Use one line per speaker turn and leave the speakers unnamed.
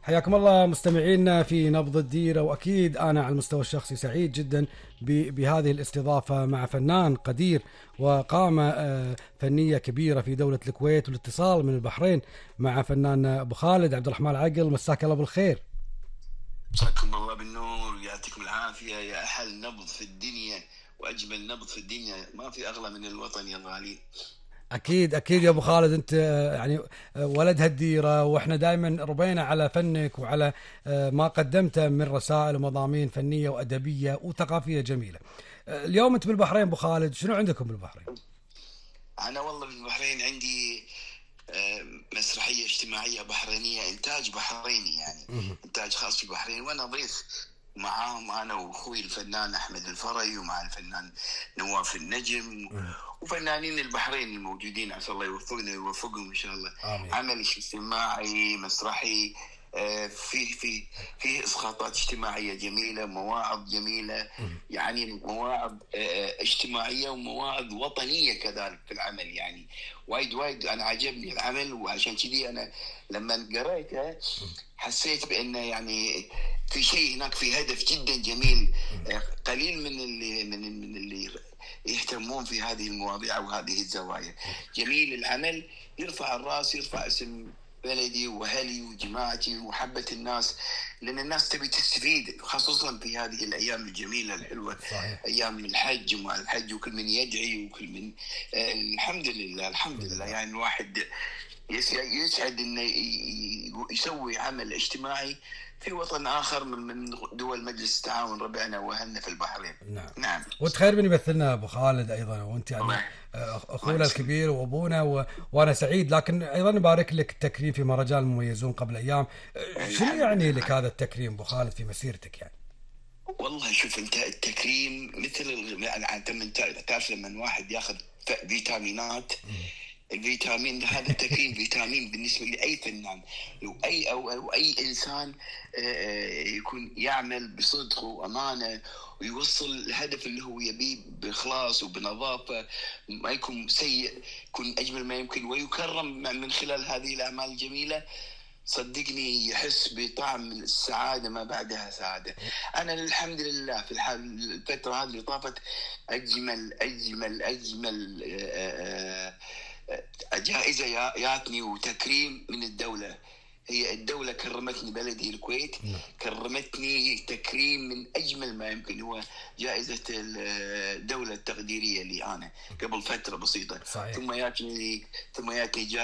حياكم الله مستمعينا في نبض الديرة، وأكيد أنا على المستوى الشخصي سعيد جدا بهذه الاستضافة مع فنان قدير وقامة فنية كبيرة في دولة الكويت، والاتصال من البحرين مع فنان أبو خالد عبد الرحمن العقل. مساك الله بالخير.
مساكم الله بالنور ويعطيكم العافية يا أحل نبض في الدنيا وأجمل نبض في الدنيا، ما في أغلى من الوطن يا غالي.
أكيد أكيد يا أبو خالد، أنت يعني ولد هالديرة، وإحنا دائما ربينا على فنك وعلى ما قدمته من رسائل ومضامين فنية وأدبية وثقافية جميلة. اليوم أنت بالبحرين أبو خالد، شنو عندكم بالبحرين؟
أنا والله بالبحرين عندي مسرحية اجتماعية بحرينية، إنتاج بحريني يعني، إنتاج خاص في البحرين، وأنا ضيف معاهم أنا وأخوي الفنان أحمد الفري ومع الفنان نواف النجم وفنانين البحرين الموجودين، عسى الله يوفقنا ويوفقهم إن شاء الله.
آمين.
عمل اجتماعي مسرحي فيه اسقاطات اجتماعيه جميله، مواعظ جميله، يعني مواعظ اجتماعيه ومواعظ وطنيه كذلك في العمل. يعني وايد انا عجبني العمل، وعشان كذي انا لما قريته حسيت بانه يعني في شيء هناك، في هدف جدا جميل. قليل من اللي يهتمون في هذه المواضيع وهذه الزوايا. جميل العمل، يرفع الراس، يرفع اسم بلدي وأهلي وجماعتي ومحبة الناس، لأن الناس تبي تستفيد خصوصا في هذه الأيام الجميلة الحلوة.
صحيح.
أيام الحج ومع الحج، وكل من يدعي وكل من الحمد لله الحمد لله. يعني الواحد يسعد إنه يسوي عمل اجتماعي في وطن آخر من دول مجلس التعاون، ربعنا وأهلنا في البحرين.
نعم.
نعم.
وتخير من يمثلنا ابو خالد ايضا، وانت يعني اخونا الكبير وابونا وانا سعيد، لكن ايضا نبارك لك التكريم في مهرجان المميزون قبل ايام. شنو يعني لك هذا التكريم ابو خالد في مسيرتك يعني؟
والله شوف انت، التكريم مثل تعرف لما واحد ياخذ فيتامينات، الفيتامين هذا التكريم فيتامين بالنسبه لاي فنان او اي انسان يكون يعمل بصدق وامانه ويوصل الهدف اللي هو يبيه باخلاص وبنظافه، ما يكون سيء، يكون اجمل ما يمكن، ويكرم من خلال هذه الاعمال الجميله. صدقني يحس بطعم السعادة ما بعدها سعادة. أنا الحمد لله في الفترة هذه اللي طافت أجمل أجمل أجمل جائزة ياتني وتكريم من الدولة. هي الدولة كرمتني، بلدي الكويت كرمتني تكريم من أجمل ما يمكن، هو جائزة الدولة التقديرية اللي أنا قبل فترة بسيطة.
صحيح.
ثم ياتني